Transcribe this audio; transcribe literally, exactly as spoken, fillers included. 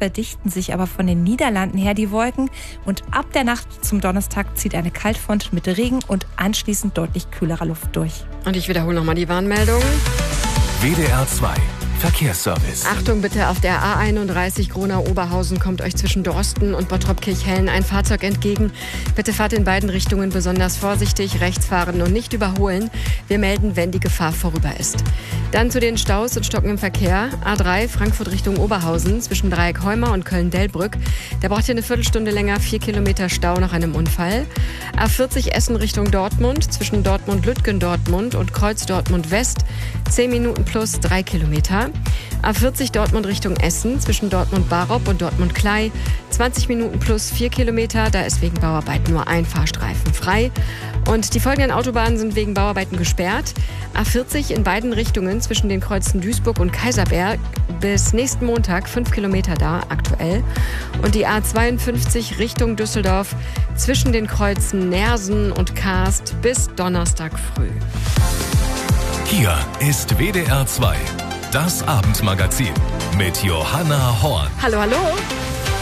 verdichten sich aber von den Niederlanden her die Wolken und ab der Nacht zum Donnerstag zieht eine Kaltfront mit Regen und anschließend deutlich kühlerer Luft durch. Und ich wiederhole nochmal die Warnmeldung. W D R zwei Verkehrsservice. Achtung bitte, auf der A einunddreißig Gronau-Oberhausen kommt euch zwischen Dorsten und Bottrop-Kirchhellen ein Fahrzeug entgegen. Bitte fahrt in beiden Richtungen besonders vorsichtig, rechts fahren und nicht überholen. Wir melden, wenn die Gefahr vorüber ist. Dann zu den Staus und Stocken im Verkehr. A drei Frankfurt Richtung Oberhausen zwischen Dreieck Heuma und Köln-Delbrück. Da braucht ihr eine Viertelstunde länger, vier Kilometer Stau nach einem Unfall. A vierzig Essen Richtung Dortmund zwischen Dortmund-Lütgen-Dortmund und Kreuz Dortmund-West. zehn Minuten plus drei Kilometer. A vierzig Dortmund Richtung Essen zwischen Dortmund-Barob und Dortmund-Klei. zwanzig Minuten plus vier Kilometer. Da ist wegen Bauarbeiten nur ein Fahrstreifen frei. Und die folgenden Autobahnen sind wegen Bauarbeiten gesperrt. A vierzig in beiden Richtungen zwischen den Kreuzen Duisburg und Kaiserberg bis nächsten Montag fünf Kilometer da aktuell. Und die A zweiundfünfzig Richtung Düsseldorf zwischen den Kreuzen Nersen und Karst bis Donnerstag früh. Hier ist W D R zwei, das Abendmagazin mit Johanna Horn. Hallo, hallo.